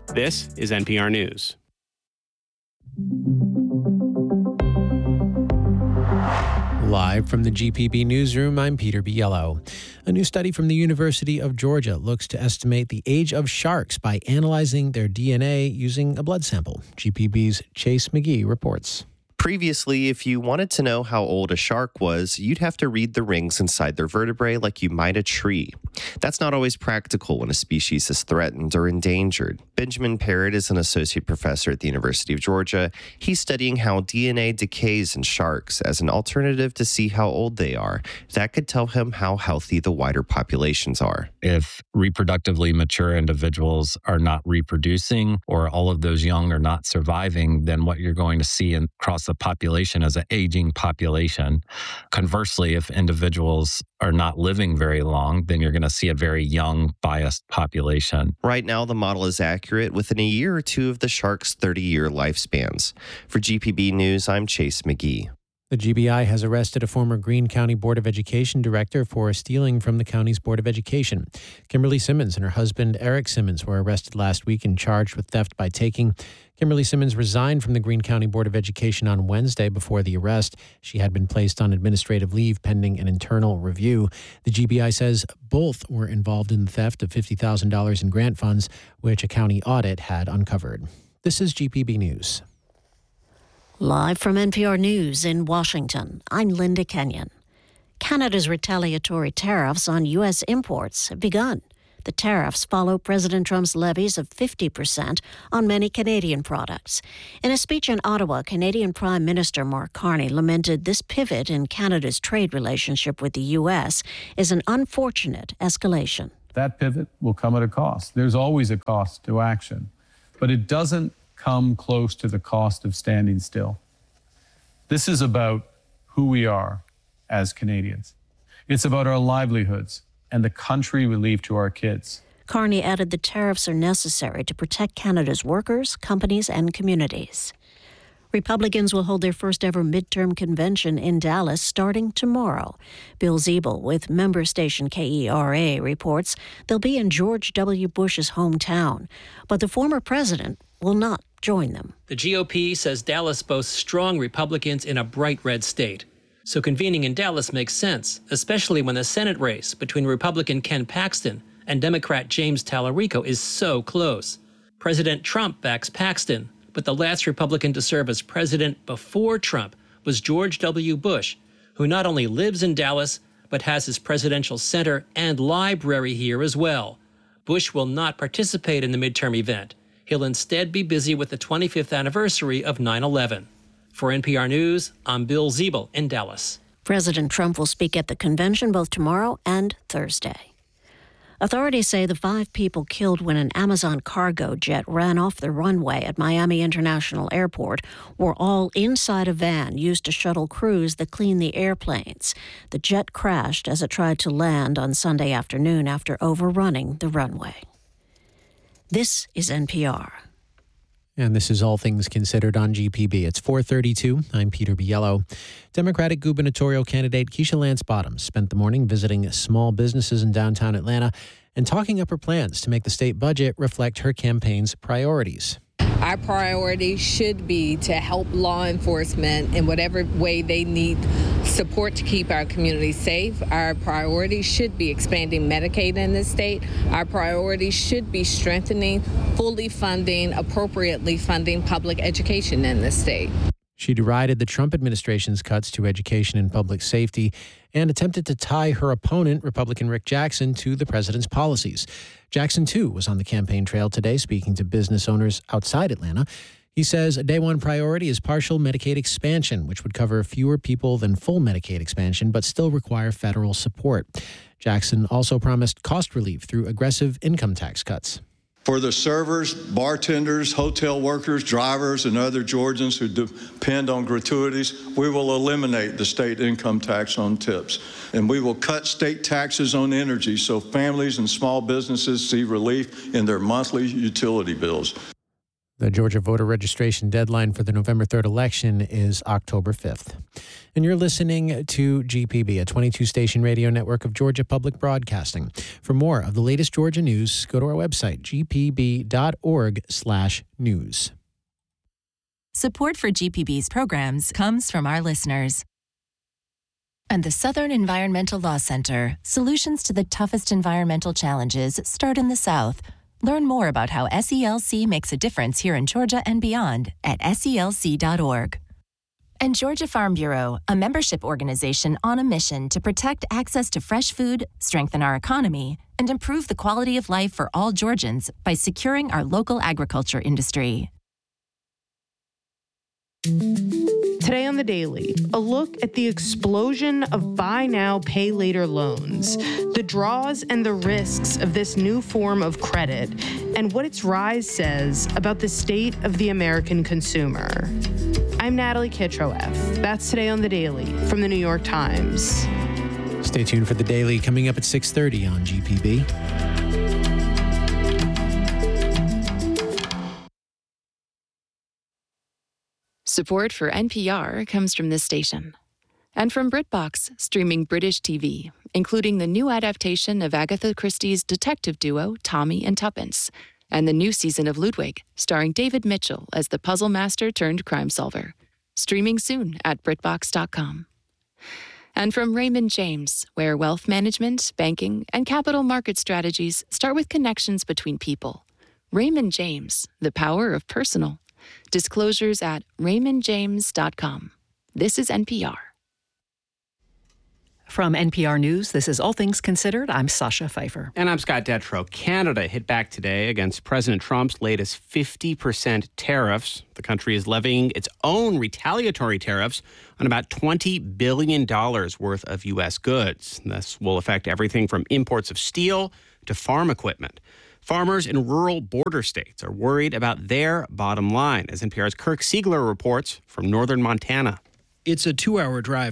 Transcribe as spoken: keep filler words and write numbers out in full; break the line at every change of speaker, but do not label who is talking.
This is N P R News.
Live from the G P B newsroom, I'm Peter Biello. A new study from the University of Georgia looks to estimate the age of sharks by analyzing their D N A using a blood sample. G P B's Chase McGee reports.
Previously, if you wanted to know how old a shark was, you'd have to read the rings inside their vertebrae like you might a tree. That's not always practical when a species is threatened or endangered. Benjamin Parrott is an associate professor at the University of Georgia. He's studying how D N A decays in sharks as an alternative to see how old they are. That could tell him how healthy the wider populations are.
If reproductively mature individuals are not reproducing or all of those young are not surviving, then what you're going to see in, across the population is an aging population. Conversely, if individuals are not living very long, then you're going to see a very young, biased population.
Right now, the model is accurate within a year or two of the shark's thirty-year lifespans. For G P B News, I'm Chase McGee.
The G B I has arrested a former Greene County Board of Education director for stealing from the county's Board of Education. Kimberly Simmons and her husband, Eric Simmons, were arrested last week and charged with theft by taking. Kimberly Simmons resigned from the Greene County Board of Education on Wednesday before the arrest. She had been placed on administrative leave pending an internal review. The G B I says both were involved in the theft of fifty thousand dollars in grant funds, which a county audit had uncovered. This is G P B News.
Live from N P R News in Washington, I'm Linda Kenyon. Canada's retaliatory tariffs on U S imports have begun. The tariffs follow President Trump's levies of fifty percent on many Canadian products. In a speech in Ottawa, Canadian Prime Minister Mark Carney lamented this pivot in Canada's trade relationship with the U S is an unfortunate escalation.
That pivot will come at a cost. There's always a cost to action, but it doesn't come close to the cost of standing still. This is about who we are as Canadians. It's about our livelihoods and the country we leave to our kids.
Carney added the tariffs are necessary to protect Canada's workers, companies, and communities. Republicans will hold their first ever midterm convention in Dallas starting tomorrow. Bill Ziebel with member station K E R A reports they'll be in George W. Bush's hometown, but the former president will not join them.
The G O P says Dallas boasts strong Republicans in a bright red state. So convening in Dallas makes sense, especially when the Senate race between Republican Ken Paxton and Democrat James Talarico is so close. President Trump backs Paxton, but the last Republican to serve as president before Trump was George W. Bush, who not only lives in Dallas, but has his presidential center and library here as well. Bush will not participate in the midterm event. He'll instead be busy with the twenty-fifth anniversary of nine eleven. For N P R News, I'm Bill Ziebel in Dallas.
President Trump will speak at the convention both tomorrow and Thursday. Authorities say the five people killed when an Amazon cargo jet ran off the runway at Miami International Airport were all inside a van used to shuttle crews that clean the airplanes. The jet crashed as it tried to land on Sunday afternoon after overrunning the runway. This is N P R.
And this is All Things Considered on G P B. It's four thirty-two. I'm Peter Biello. Democratic gubernatorial candidate Keisha Lance Bottoms spent the morning visiting small businesses in downtown Atlanta and talking up her plans to make the state budget reflect her campaign's priorities.
Our priority should be to help law enforcement in whatever way they need support to keep our community safe. Our priority should be expanding Medicaid in this state. Our priority should be strengthening, fully funding, appropriately funding public education in this state.
She derided the Trump administration's cuts to education and public safety and attempted to tie her opponent, Republican Rick Jackson, to the president's policies. Jackson, too, was on the campaign trail today speaking to business owners outside Atlanta. He says a day one priority is partial Medicaid expansion, which would cover fewer people than full Medicaid expansion, but still require federal support. Jackson also promised cost relief through aggressive income tax cuts.
For the servers, bartenders, hotel workers, drivers, and other Georgians who depend on gratuities, we will eliminate the state income tax on tips. And we will cut state taxes on energy so families and small businesses see relief in their monthly utility bills.
The Georgia voter registration deadline for the November third election is October fifth. And you're listening to G P B, a twenty-two station radio network of Georgia Public Broadcasting. For more of the latest Georgia news, go to our website, g p b dot org slash news.
Support for G P B's programs comes from our listeners. And the Southern Environmental Law Center, solutions to the toughest environmental challenges start in the South. Learn more about how S E L C makes a difference here in Georgia and beyond at S E L C dot org. And Georgia Farm Bureau, a membership organization on a mission to protect access to fresh food, strengthen our economy, and improve the quality of life for all Georgians by securing our local agriculture industry.
Today on The Daily, a look at the explosion of buy now, pay later loans, the draws and the risks of this new form of credit, and what its rise says about the state of the American consumer. I'm Natalie Kitroeff. That's Today on The Daily from The New York Times.
Stay tuned for The Daily coming up at six thirty on G P B.
Support for N P R comes from this station. And from BritBox, streaming British T V, including the new adaptation of Agatha Christie's detective duo Tommy and Tuppence, and the new season of Ludwig, starring David Mitchell as the puzzle master turned crime solver. Streaming soon at britbox dot com. And from Raymond James, where wealth management, banking, and capital market strategies start with connections between people. Raymond James, the power of personal. Disclosures at raymond james dot com. This is N P R.
From N P R News, this is All Things Considered. I'm Sasha Pfeiffer.
And I'm Scott Detrow. Canada hit back today against President Trump's latest fifty percent tariffs. The country is levying its own retaliatory tariffs on about twenty billion dollars worth of U S goods. This will affect everything from imports of steel to farm equipment. Farmers in rural border states are worried about their bottom line, as N P R's Kirk Siegler reports from northern Montana.
It's a two-hour drive